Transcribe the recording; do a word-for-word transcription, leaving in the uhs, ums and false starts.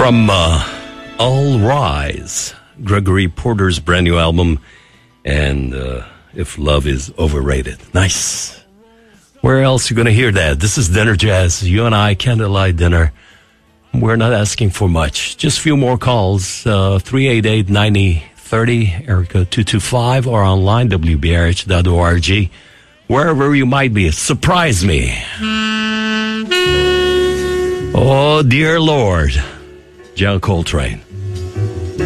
From uh, All Rise, Gregory Porter's brand new album, and uh, If Love Is Overrated. Nice. Where else are you going to hear that? This is Dinner Jazz. You and I, candlelight dinner. We're not asking for much. Just a few more calls. Uh, three eight eight, nine zero three zero, Erica two two five, or online, W B R H dot org. Wherever you might be, surprise me. Oh, dear Lord. John Coltrane.